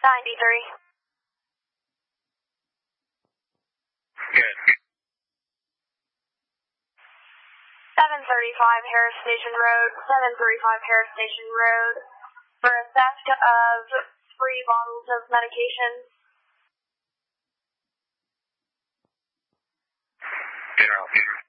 93. Good. 735 Harris Station Road, 735 Harris Station Road, for a theft of 3 bottles of medication. General.